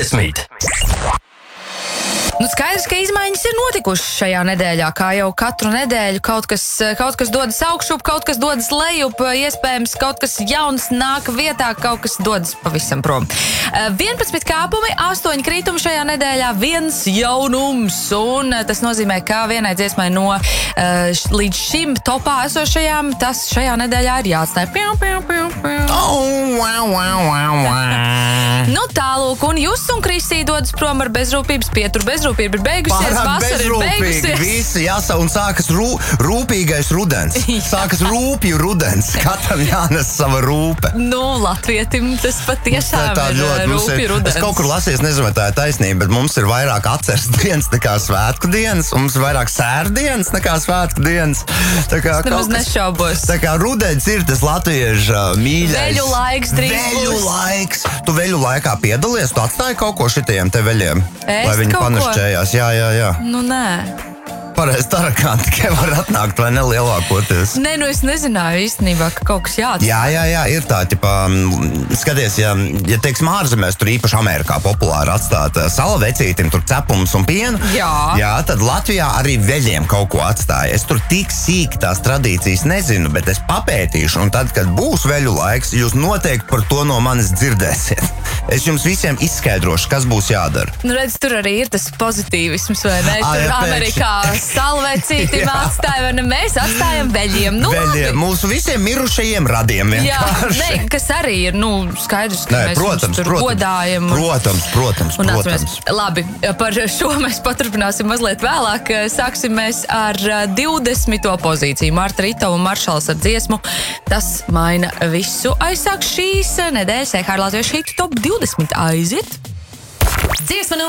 20. Skaidrs, ka izmaiņas ir notikušas šajā nedēļā, kā jau katru nedēļu kaut kas dodas augšup, kaut kas dodas lejup, iespējams kaut kas jauns nāk vietā, kaut kas dodas pavisam prom. 11 kāpumi, 8 kritumi šajā nedēļā, 1 jaunums, un tas nozīmē, ka vienai dziesmai no līdz šim topā esošajām, tas šajā nedēļā ir jāatstāj. Nu tālūk, un Justs un Kristī dodas prom ar bezrūpības pieturu. Bezrūpība ir beigusies, vasara ir beigusies. Visi jāsa un sākas rūpīgais rudens. Sākas rūpju rudens. Katram jānes sava rūpe. Nu, latvietim tas patiešām ir rūpju rudens. Es kaut kur lasīju, nezinu, vai tā ir taisnība, bet mums ir vairāk atceres dienas nekā svētku dienas, un mums ir vairāk sēru dienas nekā svētku dienas. Tā kā nemaz nešaubos. Tā kā rudens ir tas latviešu mīļais. Veļu laiks, Veļu laiks. Tu veļu laikā piedalies, tu atstāji kaut ko šitajiem te veļiem? Es lai viņi panašķējās, jā. Nu, nē. Pareizi tarakanti tikai var atnākt, vai ne lielākoties? Nē, nu es nezināju īstenībā, ka kaut kas jāatstāj. Jā, ir tā, skaties, ja teiksim ārzemēs, tur īpaši Amerikā populāri atstāt salvecītim, tur cepums un pienu. Jā, tad Latvijā arī veļiem kaut ko atstāja. Es tur tik sīk tās tradīcijas nezinu, bet es papētīšu, un tad, kad būs veļu laiks, jūs noteikti par to no manis dzirdēsiet. Es jums visiem izskaidrošu, kas būs jādara. Nu, redz, tur arī ir tas pozitīvisms, vai ne? Tur Amerikā salvecītim atstāja, vai ne? Mēs atstājam veļiem. Nu, veļiem, mūsu visiem mirušajiem radiem vienkārši. Jā, kas arī ir, skaidrs, ka mēs protams, tur godājam. Protams. Labi, par šo mēs paturpināsim mazliet vēlāk. Sāksim mēs ar 20. pozīciju. Marta Ritova un Maršals ar dziesmu. Tas maina visu. Aizsāk šīs nedēļas EHR Latviešu hitu top 20. Aiziet! Dziesma